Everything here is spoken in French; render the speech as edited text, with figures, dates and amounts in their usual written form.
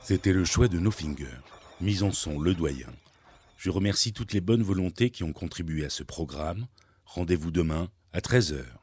C'était le choix de No Finger. Mise en son Le Doyen. Je remercie toutes les bonnes volontés qui ont contribué à ce programme. Rendez-vous demain à 13 h.